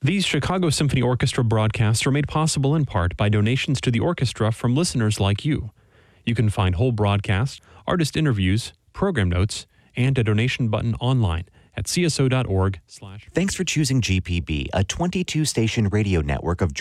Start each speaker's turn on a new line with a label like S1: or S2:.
S1: These Chicago Symphony Orchestra broadcasts are made possible in part by donations to the orchestra from listeners like you. You can find whole broadcasts, artist interviews, program notes, and a donation button online at cso.org/.
S2: Thanks for choosing GPB, a 22-station radio network of